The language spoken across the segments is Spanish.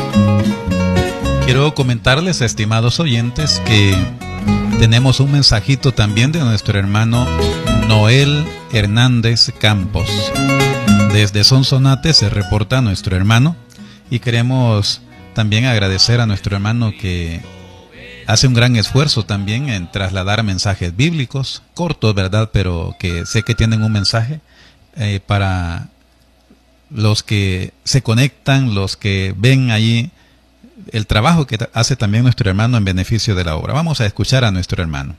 Quiero comentarles, estimados oyentes, que tenemos un mensajito también de nuestro hermano Noel Hernández Campos. Desde Sonsonate se reporta nuestro hermano y queremos también agradecer a nuestro hermano que hace un gran esfuerzo también en trasladar mensajes bíblicos, cortos, ¿verdad? Pero que sé que tienen un mensaje para los que se conectan, los que ven allí el trabajo que hace también nuestro hermano en beneficio de la obra. Vamos a escuchar a nuestro hermano.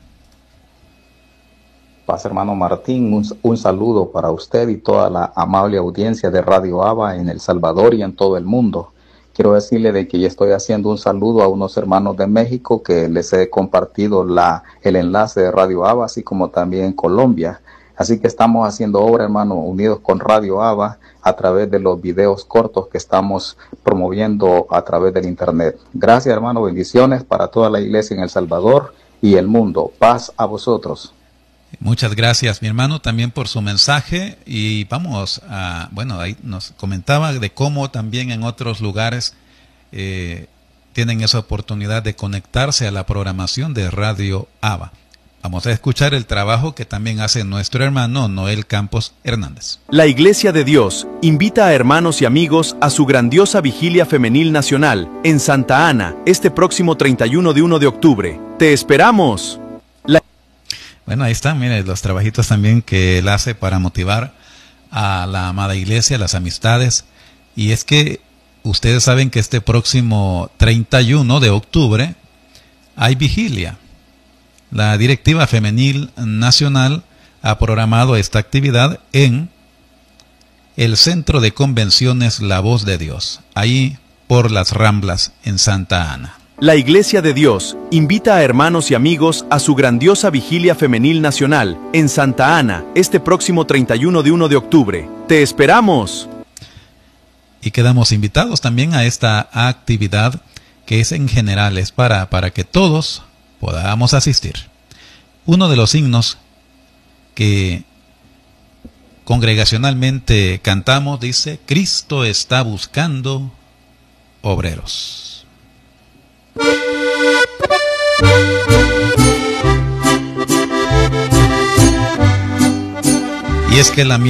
Paz, hermano Martín, un saludo para usted y toda la amable audiencia de Radio Abba en El Salvador y en todo el mundo. Quiero decirle de que ya estoy haciendo un saludo a unos hermanos de México que les he compartido el enlace de Radio Abba, así como también en Colombia. Así que estamos haciendo obra, hermano, unidos con Radio Abba a través de los videos cortos que estamos promoviendo a través del internet. Gracias, hermano, bendiciones para toda la iglesia en El Salvador y el mundo. Paz a vosotros. Muchas gracias, mi hermano, también por su mensaje. Y vamos a, bueno, ahí nos comentaba de cómo también en otros lugares tienen esa oportunidad de conectarse a la programación de Radio Abba. Vamos a escuchar el trabajo que también hace nuestro hermano Noel Campos Hernández. La Iglesia de Dios invita a hermanos y amigos a su grandiosa vigilia femenil nacional en Santa Ana este próximo 31 de octubre. ¡Te esperamos! Bueno, ahí están, miren, los trabajitos también que él hace para motivar a la amada iglesia, las amistades. Y es que ustedes saben que este próximo 31 de octubre hay vigilia. La Directiva Femenil Nacional ha programado esta actividad en el Centro de Convenciones La Voz de Dios, ahí por las Ramblas en Santa Ana. La Iglesia de Dios invita a hermanos y amigos a su grandiosa vigilia femenil nacional en Santa Ana este próximo 31 de octubre. ¡Te esperamos! Y quedamos invitados también a esta actividad que es en general, es para que todos podamos asistir. Uno de los himnos que congregacionalmente cantamos dice: Cristo está buscando obreros. Y es que la